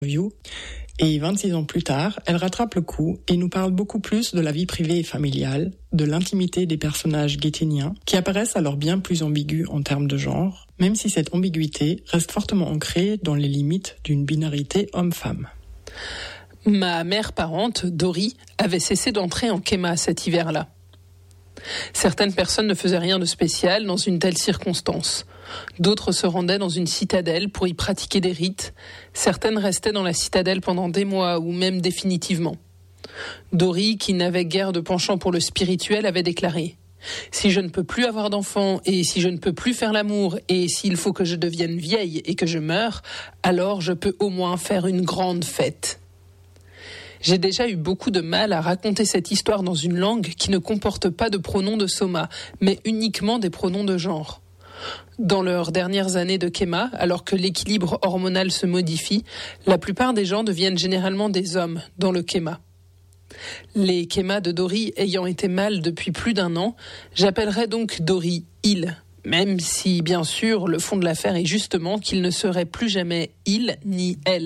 Et 26 ans plus tard, elle rattrape le coup et nous parle beaucoup plus de la vie privée et familiale, de l'intimité des personnages guétiniens, qui apparaissent alors bien plus ambigus en termes de genre, même si cette ambiguïté reste fortement ancrée dans les limites d'une binarité homme-femme. Ma mère parente, Dory, avait cessé d'entrer en Khéma cet hiver-là. Certaines personnes ne faisaient rien de spécial dans une telle circonstance. D'autres se rendaient dans une citadelle pour y pratiquer des rites. Certaines restaient dans la citadelle pendant des mois ou même définitivement. Dory, qui n'avait guère de penchant pour le spirituel, avait déclaré « Si je ne peux plus avoir d'enfants et si je ne peux plus faire l'amour et s'il faut que je devienne vieille et que je meure, alors je peux au moins faire une grande fête. » J'ai déjà eu beaucoup de mal à raconter cette histoire dans une langue qui ne comporte pas de pronoms de soma, mais uniquement des pronoms de genre. Dans leurs dernières années de Khéma, alors que l'équilibre hormonal se modifie, la plupart des gens deviennent généralement des hommes dans le Khéma. Les Khémas de Dory ayant été mâles depuis plus d'1 an, j'appellerais donc Dory « il », même si, bien sûr, le fond de l'affaire est justement qu'il ne serait plus jamais « il » ni « elle ».